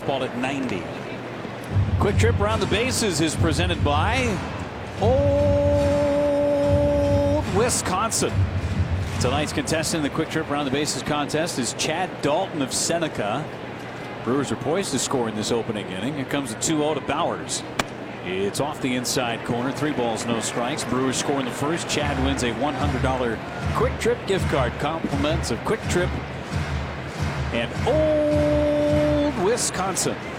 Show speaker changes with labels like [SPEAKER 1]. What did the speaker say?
[SPEAKER 1] fastball at 90. Quick Trip around the bases is presented by Old Wisconsin. Tonight's contestant in the Quick Trip around the bases contest is Chad Dalton of Seneca. Brewers are poised to score in this opening inning. Here comes a 2-0 to Bowers. It's off the inside corner. 3 balls, no strikes. Brewers score in the first. Chad wins a $100 Quick Trip gift card. Compliments of Quick Trip and Old Wisconsin.